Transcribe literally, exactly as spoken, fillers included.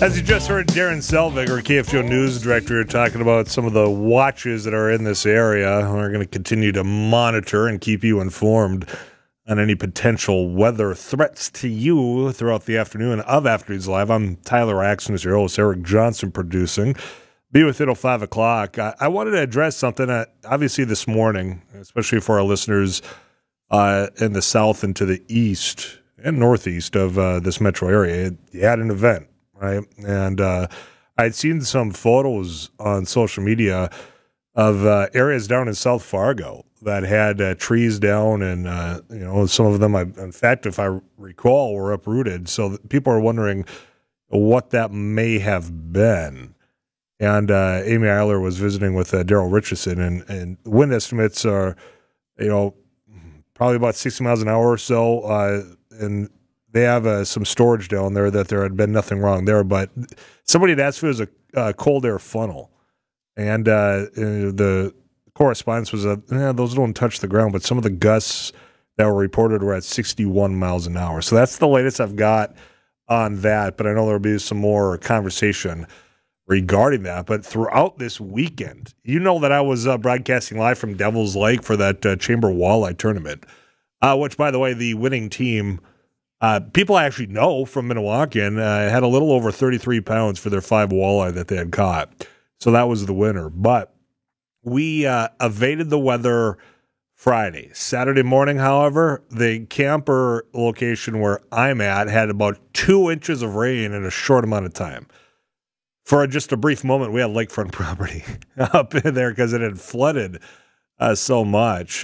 As you just heard, Darren Selvig, our K F G O news director, talking about some of the watches that are in this area. We're going to continue to monitor and keep you informed on any potential weather threats to you throughout the afternoon of Afternoons Live. I'm Tyler Axon, as your host, Eric Johnson producing. Be with it till five o'clock. I, I wanted to address something, uh, obviously this morning, especially for our listeners uh, in the south and to the east and northeast of uh, this metro area. You had an event. Right, and uh, I'd seen some photos on social media of uh, areas down in South Fargo that had uh, trees down, and uh, you know, some of them, I, in fact, if I recall, were uprooted. So people are wondering what that may have been. And uh, Amy Eiler was visiting with uh, Daryl Richardson, and, and wind estimates are, you know, probably about sixty miles an hour or so, uh, and they have uh, some storage down there that there had been nothing wrong there, but somebody had asked if it was a uh, cold air funnel, and uh, the correspondence was that eh, those don't touch the ground, but some of the gusts that were reported were at sixty-one miles an hour. So that's the latest I've got on that, but I know there'll be some more conversation regarding that. But throughout this weekend, you know that I was uh, broadcasting live from Devil's Lake for that uh, Chamber Walleye Tournament, uh, which, by the way, the winning team, Uh, people I actually know from Minnewacan uh, had a little over thirty-three pounds for their five walleye that they had caught. So that was the winner. But we uh, evaded the weather Friday. Saturday morning, however, the camper location where I'm at had about two inches of rain in a short amount of time. For just a brief moment, we had lakefront property up in there because it had flooded uh, so much.